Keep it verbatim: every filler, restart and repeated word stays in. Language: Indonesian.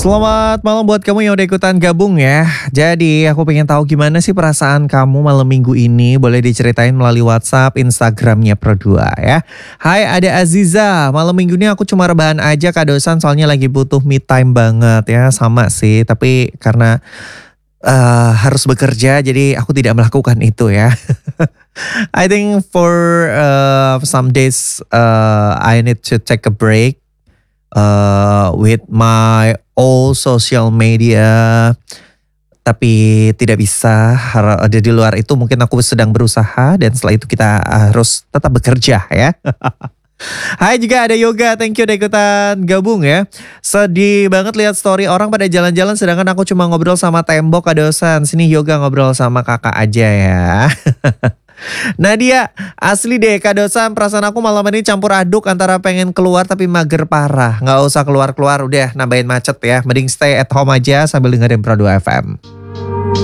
Selamat malam buat kamu yang udah ikutan gabung ya. Jadi aku pengen tahu gimana sih perasaan kamu malam minggu ini. Boleh diceritain melalui WhatsApp, Instagramnya Pro dua ya. Hai, ada Aziza. Malam minggu ini aku cuma rebahan aja Kak Dosan, soalnya lagi butuh me time banget ya. Sama sih, tapi karena eh, harus bekerja jadi aku tidak melakukan itu ya. I think for uh, some days uh, I need to take a break uh, with my all social media, tapi tidak bisa. Har- ada di luar itu mungkin aku sedang berusaha dan setelah itu kita harus tetap bekerja ya. Hai, juga ada Yoga, thank you udah ikutan gabung ya. Sedih banget lihat story orang pada jalan-jalan sedangkan aku cuma ngobrol sama tembok Kak Dosan. Sini Yoga ngobrol sama kakak aja ya. Nadia, asli deh Kak Dosan, perasaan aku malam ini campur aduk antara pengen keluar tapi mager parah. Nggak usah keluar-keluar, udah nambahin macet ya. Mending stay at home aja sambil dengerin Pro dua F M.